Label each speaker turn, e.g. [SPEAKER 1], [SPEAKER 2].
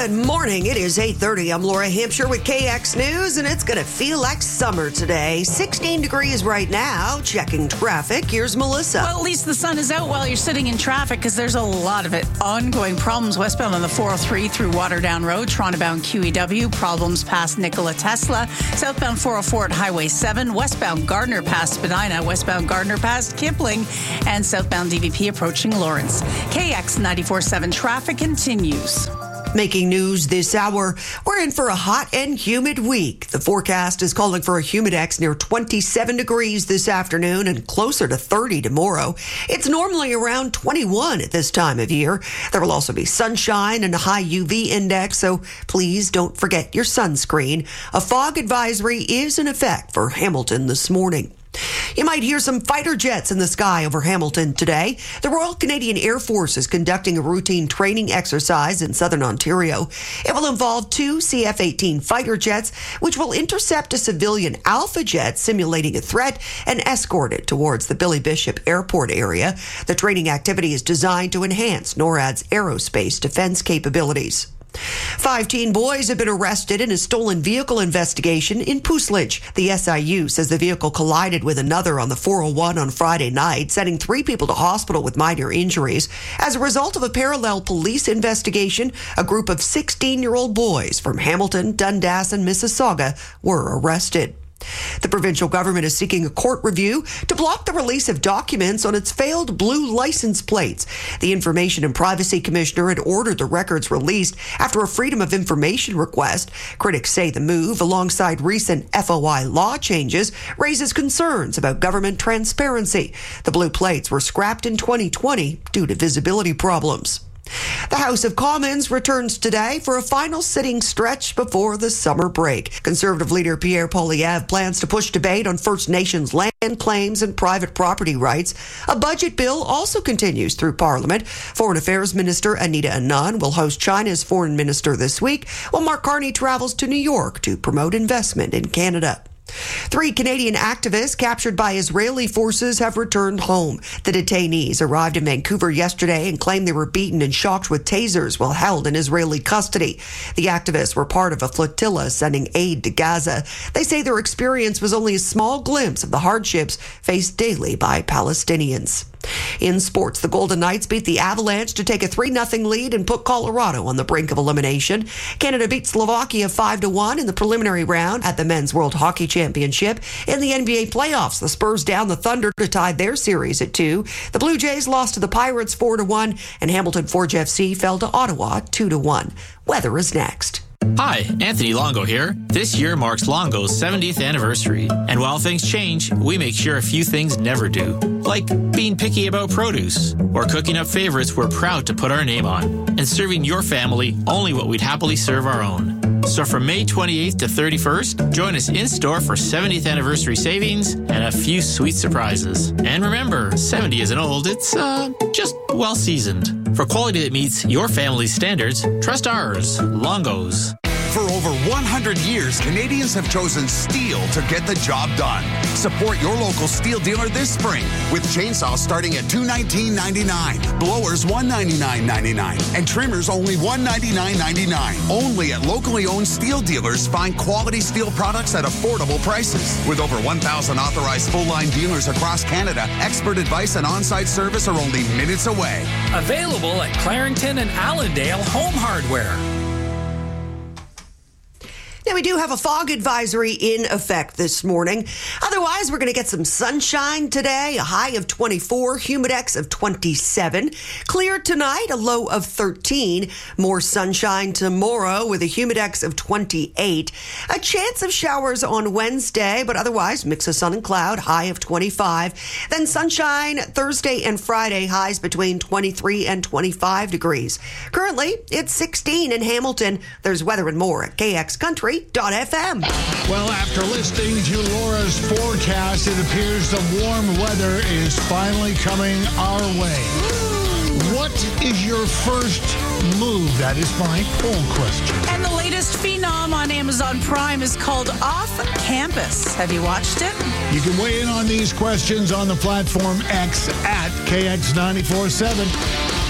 [SPEAKER 1] Good morning. It is 8:30. I'm Laura Hampshire with KX News, and it's going to feel like summer today. 16 degrees right now. Checking traffic. Here's Melissa.
[SPEAKER 2] Well, at least the sun is out while you're sitting in traffic because there's a lot of it. Ongoing problems westbound on the 403 through Waterdown Road, Toronto-bound QEW, problems past Nikola Tesla, southbound 404 at Highway 7, westbound Gardner past Spadina, westbound Gardner past Kipling, and southbound DVP approaching Lawrence. KX 94.7 traffic continues.
[SPEAKER 1] Making news this hour, we're in for a hot and humid week. The forecast is calling for a humidex near 27 degrees this afternoon and closer to 30 tomorrow. It's normally around 21 at this time of year. There will also be sunshine and a high UV index, so please don't forget your sunscreen. A fog advisory is in effect for Hamilton this morning. You might hear some fighter jets in the sky over Hamilton today. The Royal Canadian Air Force is conducting a routine training exercise in southern Ontario. It will involve two CF-18 fighter jets, which will intercept a civilian Alpha jet simulating a threat and escort it towards the Billy Bishop Airport area. The training activity is designed to enhance NORAD's aerospace defense capabilities. 5 teen boys have been arrested in a stolen vehicle investigation in Puslinch. The SIU says the vehicle collided with another on the 401 on Friday night, sending 3 people to hospital with minor injuries. As a result of a parallel police investigation, a group of 16-year-old boys from Hamilton, Dundas, and Mississauga were arrested. The provincial government is seeking a court review to block the release of documents on its failed blue license plates. The Information and Privacy Commissioner had ordered the records released after a Freedom of Information request. Critics say the move, alongside recent FOI law changes, raises concerns about government transparency. The blue plates were scrapped in 2020 due to visibility problems. The House of Commons returns today for a final sitting stretch before the summer break. Conservative leader Pierre Poilievre plans to push debate on First Nations land claims and private property rights. A budget bill also continues through Parliament. Foreign Affairs Minister Anita Anand will host China's foreign minister this week, while Mark Carney travels to New York to promote investment in Canada. 3 Canadian activists captured by Israeli forces have returned home. The detainees arrived in Vancouver yesterday and claimed they were beaten and shocked with tasers while held in Israeli custody. The activists were part of a flotilla sending aid to Gaza. They say their experience was only a small glimpse of the hardships faced daily by Palestinians. In sports, the Golden Knights beat the Avalanche to take a 3-0 lead and put Colorado on the brink of elimination. Canada beat Slovakia 5-1 in the preliminary round at the Men's World Hockey Championship. In the NBA playoffs, the Spurs downed the Thunder to tie their series at 2. The Blue Jays lost to the Pirates 4-1, and Hamilton Forge FC fell to Ottawa 2-1. Weather is next.
[SPEAKER 3] Hi, Anthony Longo here. This year marks Longo's 70th anniversary. And while things change, we make sure a few things never do. Like being picky about produce or cooking up favorites we're proud to put our name on. And serving your family only what we'd happily serve our own. So from May 28th to 31st, join us in-store for 70th anniversary savings and a few sweet surprises. And remember, 70 isn't old, it's just well-seasoned. For quality that meets your family's standards, trust ours, Longo's.
[SPEAKER 4] For over 100 years, Canadians have chosen steel to get the job done. Support your local steel dealer this spring with chainsaws starting at $219.99, blowers $199.99, and trimmers only $199.99. Only at locally owned steel dealers find quality steel products at affordable prices. With over 1,000 authorized full-line dealers across Canada, expert advice and on-site service are only minutes away.
[SPEAKER 5] Available at Clarington and Allendale Home Hardware.
[SPEAKER 1] Now, we do have a fog advisory in effect this morning. Otherwise, we're going to get some sunshine today, a high of 24, humidex of 27. Clear tonight, a low of 13. More sunshine tomorrow with a humidex of 28. A chance of showers on Wednesday, but otherwise, mix of sun and cloud, high of 25. Then sunshine Thursday and Friday, highs between 23 and 25 degrees. Currently, it's 16 in Hamilton. There's weather and more at KXCountry.fm.
[SPEAKER 6] Well, after listening to Laura's forecast, it appears the warm weather is finally coming our way. What is your first move? That is my poll question.
[SPEAKER 2] And the latest phenom on Amazon Prime is called Off Campus. Have you watched it?
[SPEAKER 6] You can weigh in on these questions on the platform X at KX947.